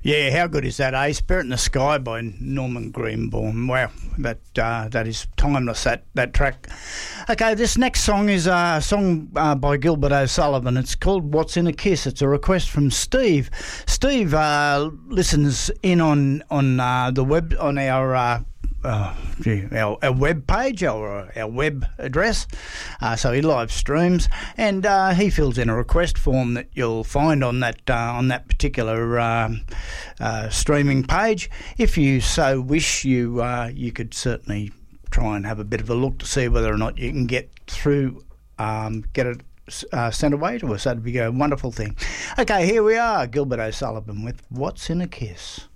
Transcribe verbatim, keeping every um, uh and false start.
Yeah, how good is that, eh? Spirit in the Sky by Norman Greenbaum. Wow, that uh, that is timeless, that, that track. Okay, this next song is a song uh, by Gilbert O'Sullivan. It's called What's in a Kiss. It's a request from Steve. Steve uh, listens in on, on uh, the web, on our... Uh, Uh, gee, our, our web page, our, our web address, uh, so he live streams, and uh, he fills in a request form that you'll find on that uh, on that particular um, uh, streaming page. If you so wish, you uh, you could certainly try and have a bit of a look to see whether or not you can get through, um, get it uh, sent away to us. That'd be a wonderful thing. Okay, here we are, Gilbert O'Sullivan with What's in a Kiss.